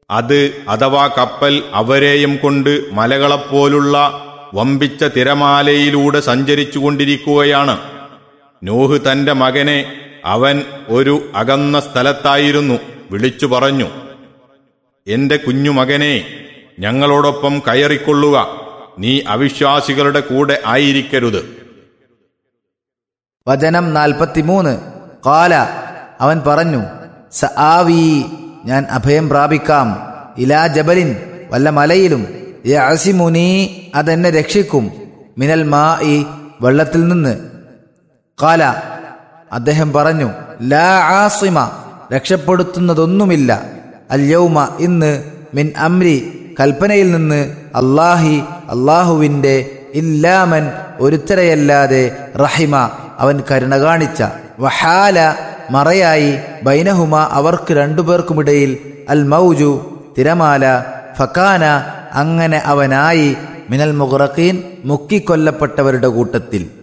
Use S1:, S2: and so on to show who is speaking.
S1: അത് അഥവാ കപ്പൽ അവരെയും കൊണ്ട് മലകളെപ്പോലുള്ള വമ്പിച്ച തിരമാലയിലൂടെ സഞ്ചരിച്ചു കൊണ്ടിരിക്കുകയാണ്. നൂഹ് തന്റെ മകനെ, അവൻ ഒരു അകന്ന സ്ഥലത്തായിരുന്നു, വിളിച്ചു പറഞ്ഞു, എന്റെ കുഞ്ഞുമകനെ, ഞങ്ങളോടൊപ്പം കയറിക്കൊള്ളുക, നീ അവിശ്വാസികളുടെ കൂടെ ആയിരിക്കരുത്.
S2: വചനം 43. ഖാല, അവൻ പറഞ്ഞു, സആവി, ഞാൻ അഭയം പ്രാപിക്കാം, ഇലാ ജബലിൻ, വല്ല മലയിലും, യഅസിമുനി, അതെന്നെ രക്ഷിക്കും, മിനൽ മാഇ, വെള്ളത്തിൽ നിന്ന്. ഖാല, അദ്ദേഹം പറഞ്ഞു, ലാ ആസിമ, രക്ഷപ്പെടുത്തുന്നതൊന്നുമില്ല, അൽയൗമ, ഇന്ന്, മിൻ അംരി, കൽപ്പനയിൽ നിന്ന്, അല്ലാഹി, അല്ലാഹുവിന്റെ, ഇല്ലാമൻ, ഒരുത്തരെയല്ലാതെ, റഹിമ, അവൻ കരുണ കാണിച്ച. വഹാല, മറയായി, ബൈനഹുമ, അവർക്ക് രണ്ടുപേർക്കുമിടയിൽ, അൽ മൗജു, തിരമാല, ഫകാന, അങ്ങനെ അവനായി, മിനൽ മുഗ്റഖീൻ, മുക്കിക്കൊല്ലപ്പെട്ടവരുടെ കൂട്ടത്തിൽ.